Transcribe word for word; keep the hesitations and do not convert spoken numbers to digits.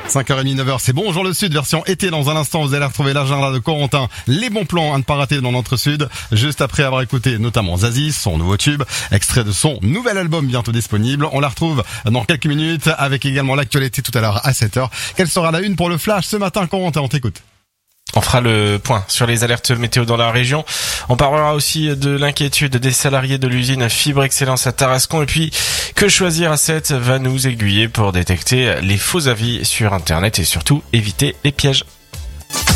cinq heures trente, neuf heures, c'est Bonjour le Sud, version été. Dans un instant, vous allez retrouver l'agenda de Corentin, les bons plans à ne pas rater dans notre Sud, juste après avoir écouté notamment Zazie, son nouveau tube, extrait de son nouvel album bientôt disponible. On la retrouve dans quelques minutes avec également l'actualité tout à l'heure à sept heures. Quelle sera la une pour le flash ce matin, Corentin? On t'écoute. On fera le point sur les alertes météo dans la région. On parlera aussi de l'inquiétude des salariés de l'usine Fibre Excellence à Tarascon. Et puis, que choisir à sept va nous aiguiller pour détecter les faux avis sur Internet et surtout éviter les pièges.